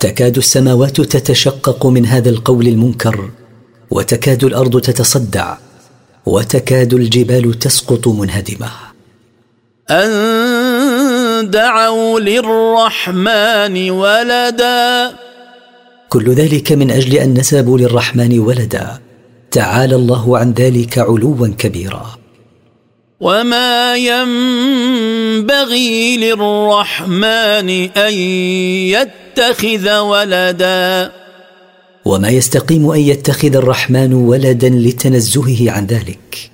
تكاد السماوات تتشقق من هذا القول المنكر، وتكاد الأرض تتصدع، وتكاد الجبال تسقط منهدمة. أن دعوا للرحمن ولدا. كل ذلك من أجل أن نسبوا للرحمن ولدا، تعالى الله عن ذلك علوا كبيرا. وما ينبغي للرحمن أن يتخذ ولدا. وما يستقيم أن يتخذ الرحمن ولدا لتنزهه عن ذلك.